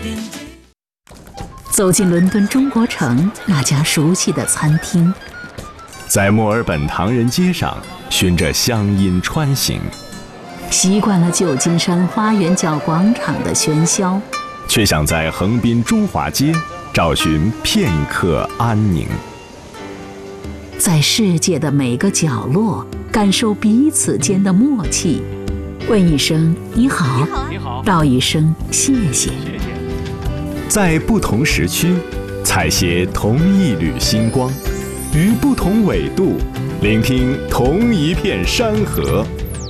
走进伦敦中国城那家熟悉的餐厅， 在墨尔本唐人街上循着乡音穿行， 习惯了旧金山花园角广场的喧嚣， 却想在横滨中华街找寻片刻安宁。 在世界的每个角落感受彼此间的默契，问一声你好，道一声谢谢。 在不同时区采撷同一缕星光，于不同纬度聆听同一片山河。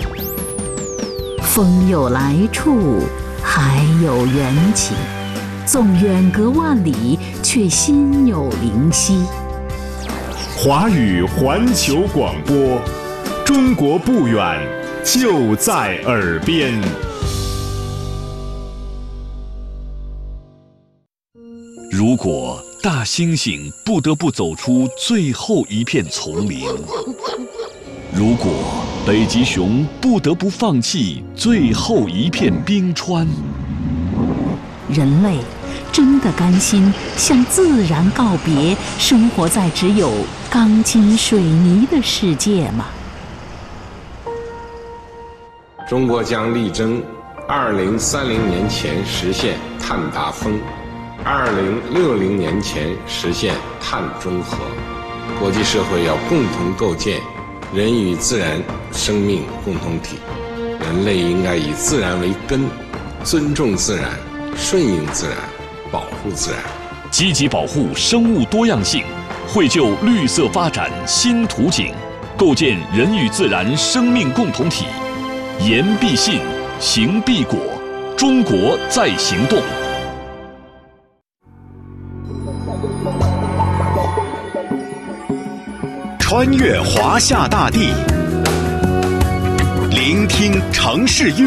风有来处，海有缘起，纵远隔万里，却心有灵犀。 华语环球广播，中国不远，就在耳边。 如果大猩猩不得不走出最后一片丛林，如果北极熊不得不放弃最后一片冰川， 人类真的甘心向自然告别，生活在只有钢筋水泥的世界吗？ 中国将力争2030年前实现碳达峰，2060年前实现碳中和。国际社会要共同构建人与自然生命共同体，人类应该以自然为根，尊重自然，顺应自然，保护自然， 积极保护生物多样性，绘就绿色发展新图景，构建人与自然生命共同体。言必信，行必果，中国在行动。 穿越华夏大地，聆听城市